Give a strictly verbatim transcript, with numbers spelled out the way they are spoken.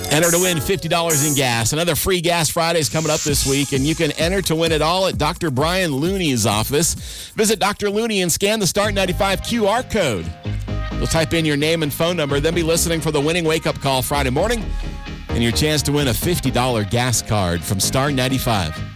Enter to win fifty dollars in gas. Another free gas Friday is coming up this week, and you can enter to win it all at Doctor Brian Looney's office. Visit Doctor Looney and scan the Start ninety-five Q R code. You'll type in your name and phone number, then be listening for the winning wake-up call Friday morning, and your chance to win a fifty dollars gas card from Star ninety-five.